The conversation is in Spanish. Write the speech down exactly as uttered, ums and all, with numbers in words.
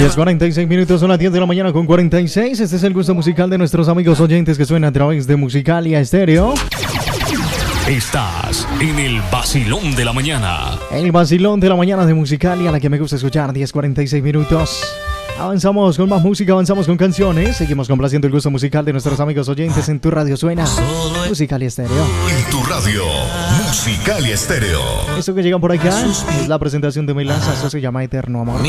diez cuarenta y seis minutos, son las diez de la mañana con cuarenta y seis. Este es el gusto musical de nuestros amigos oyentes que suena a través de Musicalia Estéreo. Estás en el vacilón de la mañana. El vacilón de la mañana de Musicalia, la que me gusta escuchar, diez cuarenta y seis minutos. Avanzamos con más música, avanzamos con canciones. Seguimos complaciendo el gusto musical de nuestros amigos oyentes en tu radio suena Musicalia Estéreo. En tu radio, Musicalia Estéreo. Esto que llega por acá es la presentación de Melaza, eso se llama Eterno Amor.